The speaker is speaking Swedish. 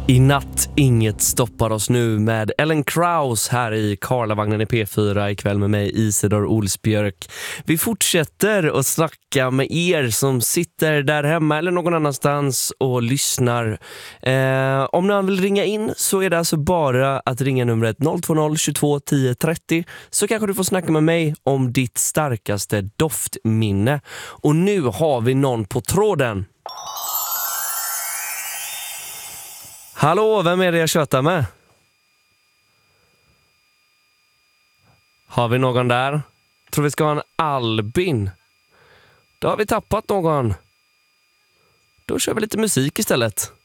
I natt, inget stoppar oss nu med Ellen Kraus här i Karlavagnen i P4 ikväll med mig Isidor Olsbjörk. Vi fortsätter att snacka med er som sitter där hemma eller någon annanstans och lyssnar. Om någon vill ringa in så är det alltså bara att ringa numret 020 22 10 30 så kanske du får snacka med mig om ditt starkaste doftminne. Och nu har vi någon på tråden. Hallå, vem är det jag tjötar med? Har vi någon där? Tror vi ska ha en Albin. Då har vi tappat någon. Då kör vi lite musik istället.